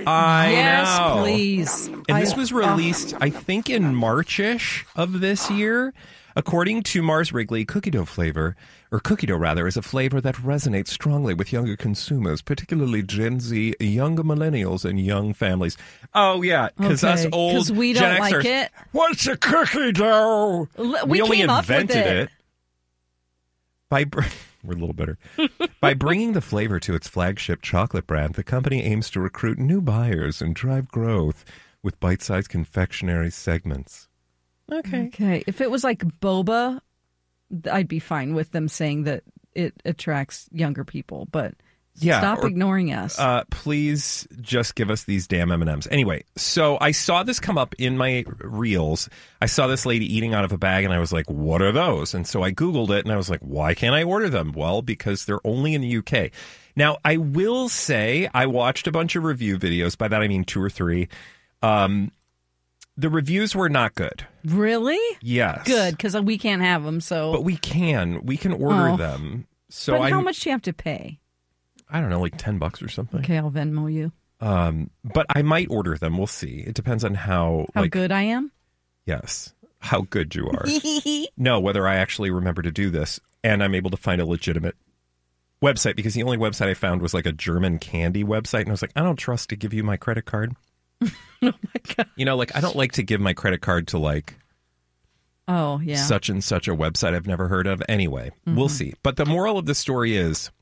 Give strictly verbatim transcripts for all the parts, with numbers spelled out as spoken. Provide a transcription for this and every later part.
I yes, know. please. And I, this was released, uh, I think, in March-ish of this year. According to Mars Wrigley, cookie dough flavor, or cookie dough rather, is a flavor that resonates strongly with younger consumers, particularly Gen Z, younger millennials, and young families. Oh, yeah, because okay. us old 'Cause we don't Gen like Xers, it. What's a cookie dough? L- we we only came up with invented it. it. By br- We're a little bitter. By bringing the flavor to its flagship chocolate brand, the company aims to recruit new buyers and drive growth with bite-sized confectionery segments. Okay. Okay. If it was like boba, I'd be fine with them saying that it attracts younger people. But Yeah, stop or, ignoring us. Uh, please just give us these damn M and M's. Anyway, so I saw this come up in my reels. I saw this lady eating out of a bag, and I was like, what are those? And so I Googled it, and I was like, why can't I order them? Well, because they're only in the U K. Now, I will say I watched a bunch of review videos. By that, I mean two or three. Um, the reviews were not good. Really? Yes. Good, because we can't have them. So, But we can. We can order Oh. them. So but how I'm- much do you have to pay? I don't know, like ten bucks or something. Okay, I'll Venmo you. Um, but I might order them. We'll see. It depends on how, How like, good I am? yes, how good you are. No, whether I actually remember to do this and I'm able to find a legitimate website, because the only website I found was like a German candy website. And I was like, I don't trust to give you my credit card. Oh my God. You know, like, I don't like to give my credit card to like Oh, yeah. such and such a website I've never heard of. Anyway, Mm-hmm. we'll see. But the moral of the story is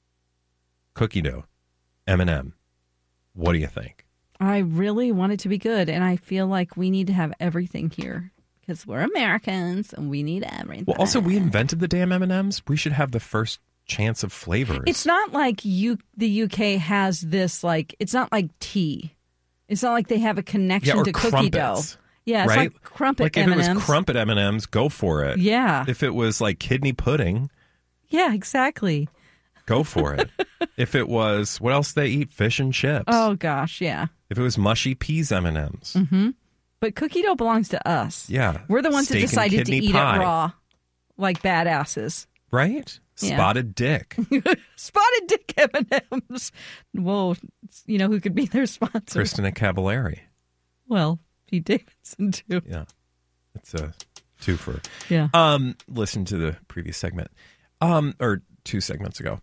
cookie dough, M and M. What do you think? I really want it to be good, and I feel like we need to have everything here because we're Americans and we need everything. Well, also, we invented the damn M and M's. We should have the first chance of flavors. It's not like you. The U K has this like. It's not like tea. It's not like they have a connection yeah, or to cookie dough. crumpets. Yeah, it's right? like crumpet Like if M and M's. it was crumpet M and M's, go for it. Yeah. If it was like kidney pudding, Yeah, exactly. go for it. If it was, what else they eat? Fish and chips. Oh gosh, yeah. If it was mushy peas M and M's. Mm-hmm. But cookie dough belongs to us. Yeah. We're the ones Steak that and decided to kidney eat pie. it raw, like badasses. Right? Yeah. Spotted dick. Spotted Dick M and M's. Whoa, you know who could be their sponsor? Christina Cavallari. Well, Pete Davidson too. Yeah. It's a twofer. Yeah. Um, listen to the previous segment. Um, or two segments ago.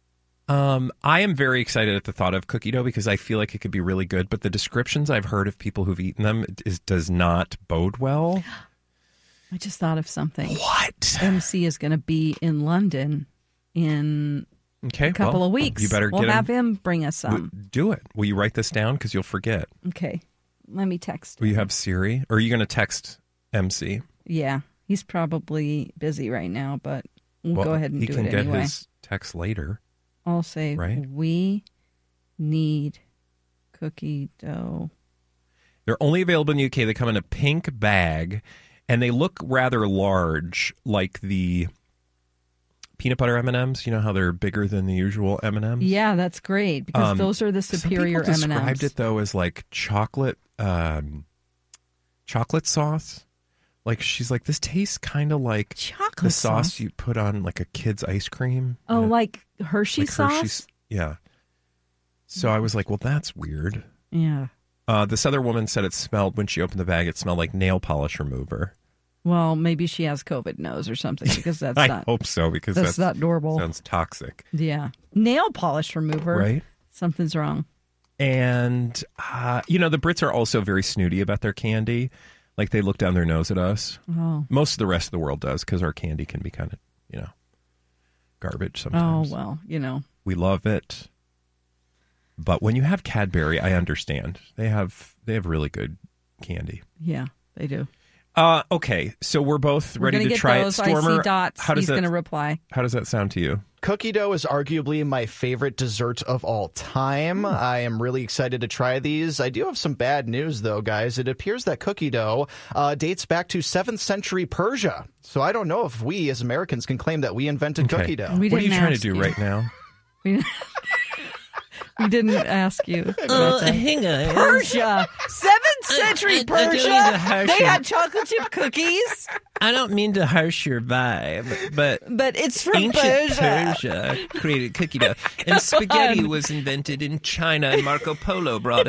Um, I am very excited at the thought of cookie dough because I feel like it could be really good, but the descriptions I've heard of people who've eaten them is does not bode well. I just thought of something. What? M C is going to be in London in Okay, a couple well, of weeks. You better we'll get have him. him bring us some. W- Do it. Will you write this down? Because you'll forget. Okay. Let me text. Will you have Siri? Or are you going to text M C? Yeah. He's probably busy right now, but we'll, Well, go ahead and he do can it get anyway. his text later. I'll say, Right? we need cookie dough. They're only available in the U K. They come in a pink bag, and they look rather large, like the peanut butter M and M's. You know how they're bigger than the usual M and M's? Yeah, that's great because Um, those are the superior Some M people and described M's. it, though, as like chocolate, um, chocolate sauce. Like, she's like, this tastes kind of like Chocolate the sauce, sauce? you put on like a kid's ice cream. Oh, You know, like Hershey like sauce? Hershey's. Yeah. So I was like, well, that's weird. Yeah. Uh, this other woman said it smelled, when she opened the bag, it smelled like nail polish remover. Well, maybe she has COVID nose or something because that's I not hope so, because that's that's, not normal. sounds toxic. Yeah. Nail polish remover. Right? Something's wrong. And, uh, you know, the Brits are also very snooty about their candy. Like, they look down their nose at us. Oh. Most of the rest of the world does, because our candy can be kind of, you know, garbage Oh, sometimes. well, you know. We love it. But when you have Cadbury, I understand. They have they have really good candy. Yeah, they do. Uh, okay, so we're both We're ready gonna to get try those. it. Stormer, I see dots. how does He's that going to reply. how does that sound to you? Cookie dough is arguably my favorite dessert of all time. I am really excited to try these. I do have some bad news, though, guys. It appears that cookie dough uh, dates back to seventh century Persia. So I don't know if we, as Americans, can claim that we invented Okay. cookie dough. We What are you didn't trying to ask do you. right now? We, we didn't ask you. Uh, hang on. Persia, seventh century I- I don't Persia. mean to harsh They you. had chocolate chip cookies, I don't mean to harsh your vibe, but but it's from ancient Persia. Persia created cookie dough. And spaghetti was invented in China, and Marco Polo brought